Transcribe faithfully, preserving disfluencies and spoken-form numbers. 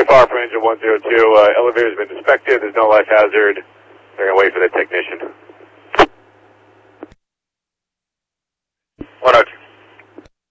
Power from engine one zero two. Uh, elevator's been inspected. There's no life hazard. They're going to wait for the technician.